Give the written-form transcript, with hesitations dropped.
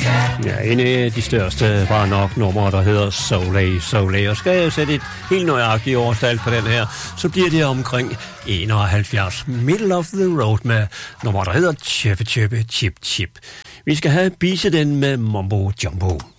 Ja, en af de største var nok nummer, der hedder Soleil, Soleil. Og skal jeg sætte et helt nøjagtigt årstal på den her, så bliver det omkring 71. Middle of the road med nummer, der hedder Chippe Chippe Chip Chip. Vi skal have Bise den med Mumbo Jumbo.